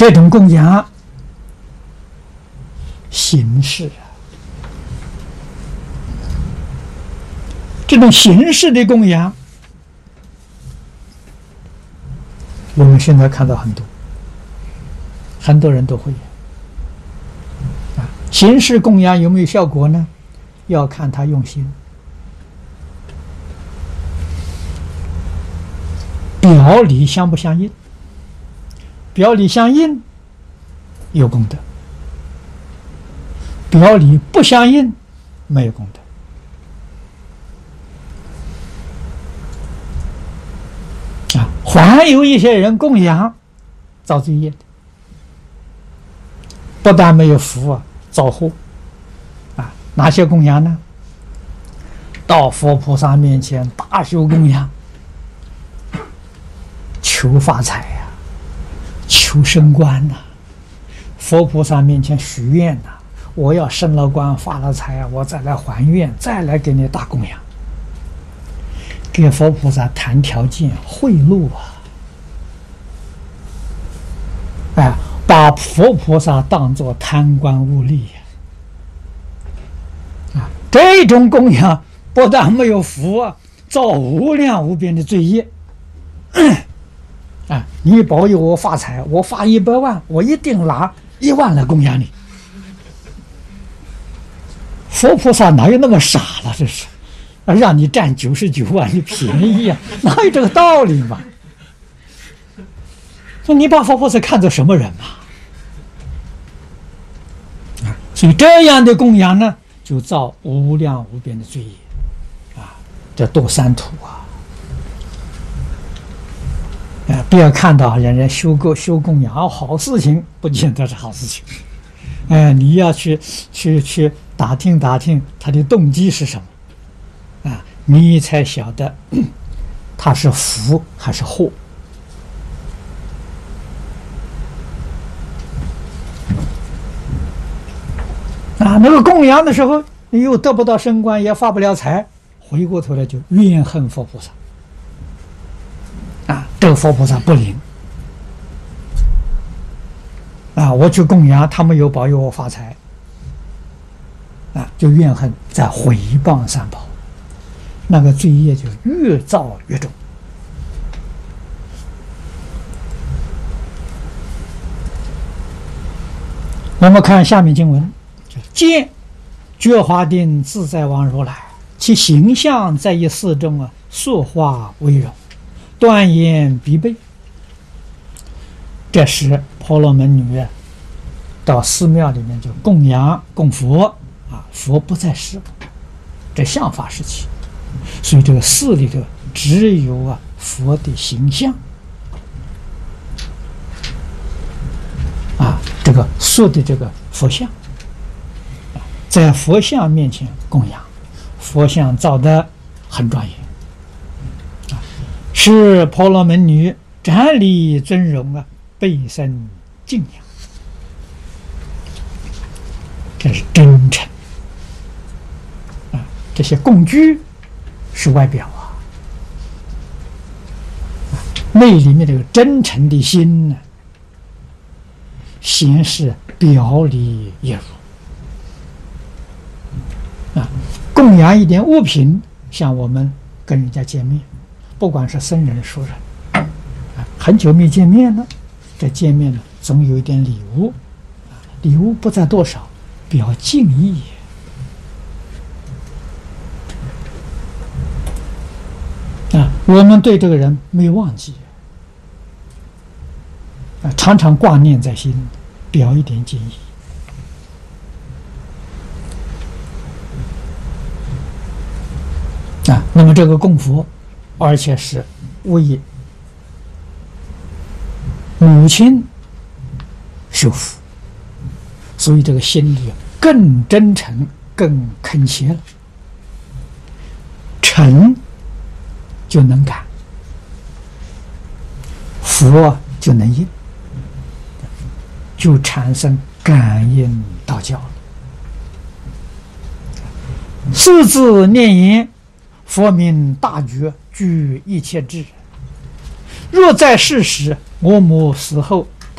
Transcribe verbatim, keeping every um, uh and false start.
这种供养形式啊，这种形式的供养，我们现在看到很多，很多人都会啊。形式供养有没有效果呢？要看他用心。表里相不相应？表里相应有功德，表里不相应没有功德啊。还有一些人供养造罪业的，不但没有福啊，造祸啊。哪些供养呢？到佛菩萨面前大修供养，求发财呀、啊，求升官呐、啊，佛菩萨面前许愿呐、啊，我要升了官发了财啊，我再来还愿，再来给你大供养，给佛菩萨谈条件贿赂啊，哎，把佛菩萨当作贪官污吏啊，这种供养不但没有福啊，造无量无边的罪业。啊！你保佑我发财，我发一百万，我一定拿一万来供养你。佛菩萨哪有那么傻了？这是，啊，让你占九十九万，你便宜啊？哪有这个道理嘛？说你把佛菩萨看作什么人嘛？啊，所以这样的供养呢，就造无量无边的罪业，啊，这堕三途啊！啊，不要看到人家修供修供养好事情，不见得是好事情。哎、呃，你要去去去打听打听他的动机是什么，啊，你才晓得他是福还是祸。啊，那个供养的时候，你又得不到升官，也发不了财，回过头来就怨恨佛菩萨。啊，这个佛菩萨不灵啊！我去供养，他没有保佑我发财啊，就怨恨，在毁谤三宝，那个罪业就越造越重。我们看下面经文：见觉华定自在王如来，其形象在一寺中啊，塑化为容。断言必备。这时婆罗门女到寺庙里面就供养供佛啊，佛不在世，这相法时期，所以这个寺里头只有啊佛的形象啊，这个塑的这个佛像，在佛像面前供养，佛像造得很庄严。是婆罗门女瞻礼尊荣啊，倍生敬仰，这是真诚啊！这些供居是外表啊，啊内里面这个真诚的心呢、啊，显示表里也如啊。供养一点物品，像我们跟人家见面。不管是僧人俗人，啊，很久没见面了，这见面呢，总有一点礼物，啊，礼物不在多少，表敬意。啊，我们对这个人没忘记，啊，常常挂念在心，表一点敬意。啊，那么这个供佛。而且是为母亲修福，所以这个心里更真诚、更恳切了。诚就能感，佛就能应，就产生感应道教了。四字念言，佛名大觉，具一切智。若在世时，我母死后，